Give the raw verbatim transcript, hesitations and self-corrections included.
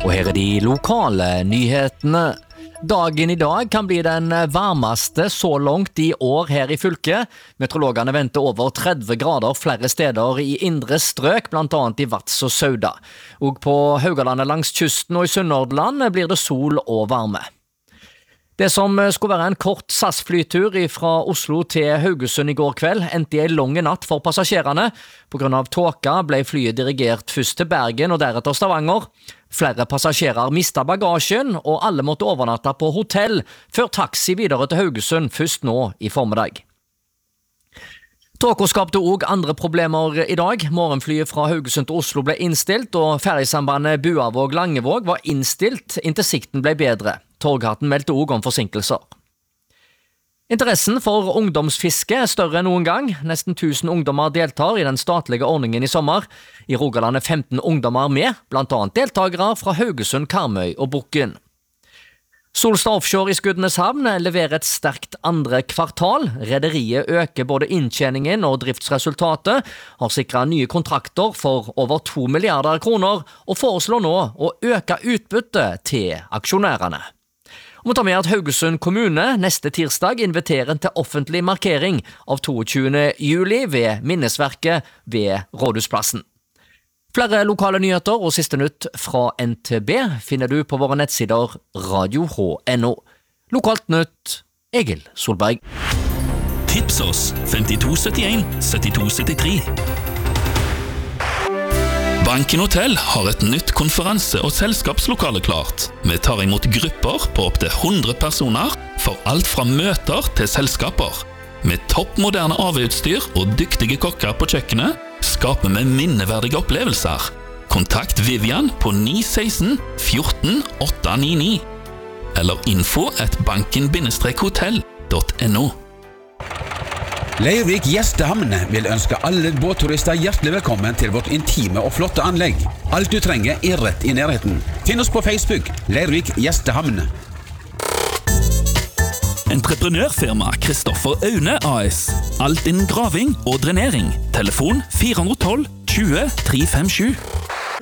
Og her er de lokale nyhetene. Dagen i dag kan bli den varmeste så langt i år her i fylket. Meteorologene venter over tretti grader flere steder i indre strøk, blant annet i Vats og Sauda. Og på Haugalandet langs kysten og i Sunnhordland blir det sol og varme. Det som skulle være en kort S A S-flytur fra Oslo til Haugesund i går kveld, endte i en lang natt for passasjerene. På grunn av tåka ble flyet dirigert først til Bergen og deretter Stavanger. Flere passasjerer mistet bagasjen, og alle måtte overnatte på hotell, før taxi videre til Haugesund først nå i formiddag. Tåka skapte også andre problemer i dag. Morgenflyet fra Haugesund til Oslo ble innstilt, og ferjesambandet Buavåg-Langevåg var innstilt inntil sikten ble bedre. Torghatten meldte også om forsinkelser. Interessen for ungdomsfiske er større enn noen gang. Nesten tusen ungdommer deltar i den statlige ordningen i sommer. I Rogaland er femten ungdommer med, blant annet deltagere fra Haugesund, Karmøy og Bukken. Solstad Offshore i Skudeneshavn leverer et sterkt andre kvartal. Rederiet øker både inntjeningen og driftsresultatet, har sikret nye kontrakter for over to milliarder kroner og foreslår nå å øke utbyttet til aksjonærene. Og må ta med at Haugesund kommune neste tirsdag inviterer til offentlig markering av toogtyvende juli ved minnesverket ved Rådhusplassen. Flere lokale nyheter og siste nytt fra N T B finner du på våre nettsider radio H punktum N O. Lokalt nytt, Egil Solberg. Tips oss femtito syttien syttito syttitre. Banken Hotel har et nytt konferanse- og selskapslokale klart. Vi tar imot grupper på opp til hundre personer for alt fra møter til selskaper. Med toppmoderne A V-utstyr og dyktige kokker på kjøkkenet skaper vi minneverdige opplevelser. Kontakt Vivian på ni seksten fjorten åtte nitini eller info at banken hotell punktum no. Leirvik Gjestehamn vil ønske alle båtturister hjertelig velkommen til vårt intime og flotte anlegg. Alt du trenger er rett i nærheten. Finn oss på Facebook, Leirvik Gjestehamn. Entreprenørfirma Kristoffer Aune A S. Alt innen graving og drenering. Telefon fire ett to tjue tre fem sju.